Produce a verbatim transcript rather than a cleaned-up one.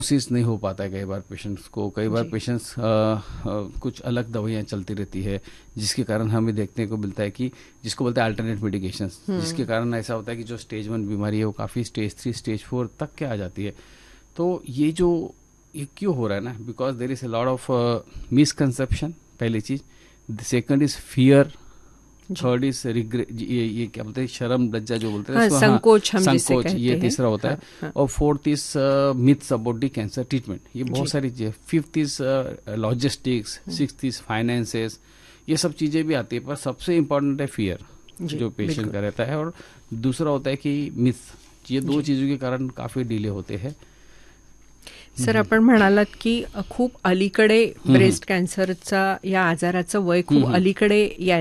Diagnosis नहीं हो पाता है कई बार पेशेंट्स को, कई बार पेशेंट्स कुछ अलग दवाइयाँ चलती रहती है जिसके कारण हमें देखने को मिलता है कि जिसको बोलते हैं अल्टरनेट मेडिकेशंस, जिसके कारण ऐसा होता है कि जो स्टेज वन बीमारी है वो काफ़ी स्टेज थ्री स्टेज फोर तक के आ जाती है। तो ये जो ये क्यों हो रहा है ना, because there is a lot of misconception, पहली चीज़। Second is fear, third is regret, ये ये क्या बोलते हैं, शर्म लज्जा जो बोलते हैं हाँ, इसको, संकोच, हम जिसे संकोच, कहते ये हैं। तीसरा होता हाँ, है। हाँ। और fourth is myths about the cancer treatment, ये बहुत सारी चीजें। Fifth is logistics, sixth is finances, ये सब चीजें भी आती है, पर सबसे इम्पोर्टेंट है फियर जो पेशेंट का रहता है, और दूसरा होता है कि मिथ्स। ये दो चीजों के कारण काफी डिले होते हैं। सर, आपण म्हणालात की खूप अलीकडे ब्रेस्ट कॅन्सरचा या आजाराचं वय खूप अलीकडे यायला